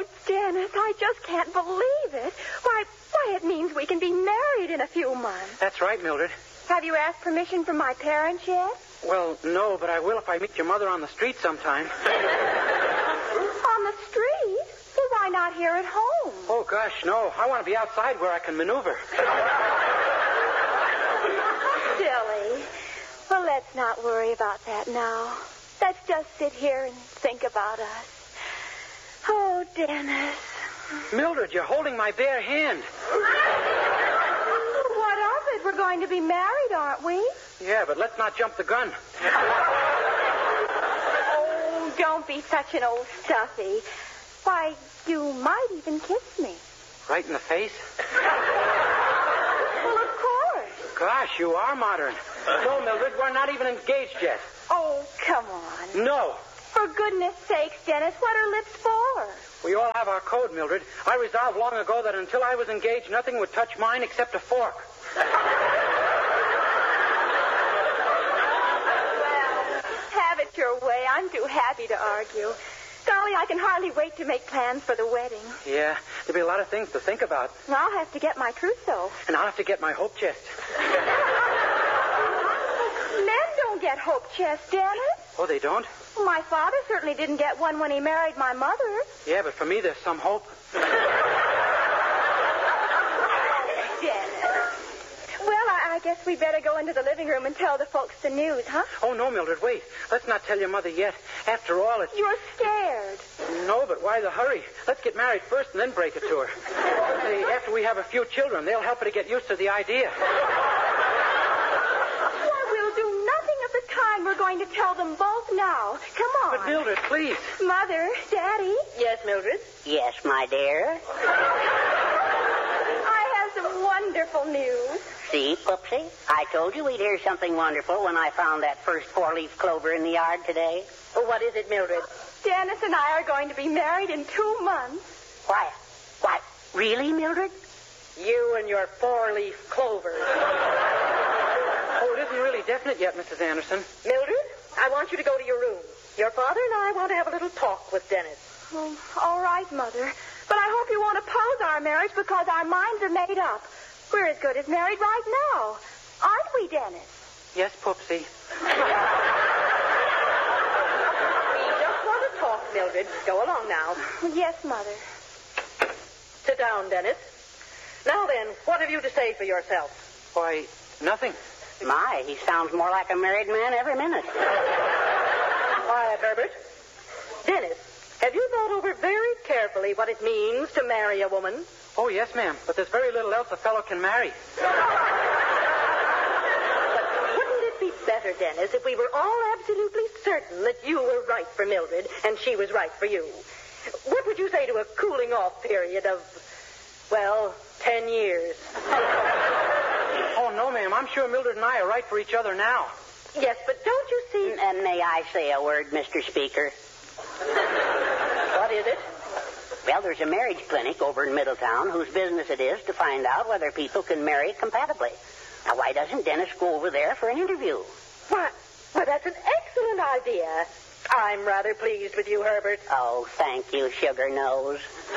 Oh, Dennis, I just can't believe it. Why, it means we can be married in a few months. That's right, Mildred. Have you asked permission from my parents yet? Well, no, but I will if I meet your mother on the street sometime. On the street? Well, why not here at home? Oh, gosh, no. I want to be outside where I can maneuver. Silly. Well, let's not worry about that now. Let's just sit here and think about us. Oh, Dennis. Mildred, you're holding my bare hand. What of it? We're going to be married, aren't we? Yeah, but let's not jump the gun. Oh, don't be such an old stuffy. Why, you might even kiss me. Right in the face? Well, of course. Gosh, you are modern. No, Mildred, we're not even engaged yet. Oh, come on. No. For goodness sakes, Dennis, what are lips for? We all have our code, Mildred. I resolved long ago that until I was engaged, nothing would touch mine except a fork. Well, have it your way. I'm too happy to argue. Golly, I can hardly wait to make plans for the wedding. Yeah, there'll be a lot of things to think about. I'll have to get my trousseau. And I'll have to get my hope chest. Men don't get hope chests, Dennis. Oh, they don't? My father certainly didn't get one when he married my mother. Yeah, but for me, there's some hope. Dennis. Well, I guess we better go into the living room and tell the folks the news, huh? Oh, no, Mildred, wait. Let's not tell your mother yet. After all, it's... You're scared. No, but why the hurry? Let's get married first and then break it to her. Say, after we have a few children, they'll help her to get used to the idea. We're going to tell them both now. Come on. But, Mildred, please. Mother, Daddy. Yes, Mildred? Yes, my dear. I have some wonderful news. See, Poopsie? I told you we'd hear something wonderful when I found that first four-leaf clover in the yard today. Oh, what is it, Mildred? Dennis and I are going to be married in 2 months. Why, really, Mildred? You and your four-leaf clover. Oh, it isn't really definite yet, Mrs. Anderson. Mildred, I want you to go to your room. Your father and I want to have a little talk with Dennis. Oh, all right, Mother. But I hope you won't oppose our marriage because our minds are made up. We're as good as married right now. Aren't we, Dennis? Yes, Poopsie. We just want to talk, Mildred. Go along now. Yes, Mother. Sit down, Dennis. Now then, what have you to say for yourself? Why, nothing. My, he sounds more like a married man every minute. Quiet, Herbert. Dennis, have you thought over very carefully what it means to marry a woman? Oh, yes, ma'am. But there's very little else a fellow can marry. But wouldn't it be better, Dennis, if we were all absolutely certain that you were right for Mildred and she was right for you? What would you say to a cooling off period of, 10 years? Oh, no, ma'am. I'm sure Mildred and I are right for each other now. Yes, but don't you see... And may I say a word, Mr. Speaker? What is it? Well, there's a marriage clinic over in Middletown whose business it is to find out whether people can marry compatibly. Now, why doesn't Dennis go over there for an interview? Why, that's an excellent idea. I'm rather pleased with you, Herbert. Oh, thank you, Sugar Nose.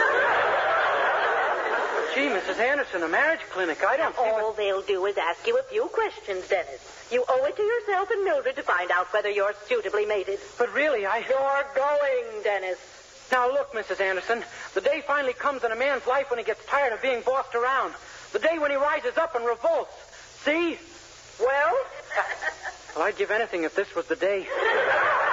Gee, Mrs. Anderson, a marriage clinic. I don't see All they'll do is ask you a few questions, Dennis. You owe it to yourself and Mildred to find out whether you're suitably mated. But really, You're going, Dennis. Now, look, Mrs. Anderson, the day finally comes in a man's life when he gets tired of being bossed around. The day when he rises up and revolts. See? Well? Well, I'd give anything if this was the day.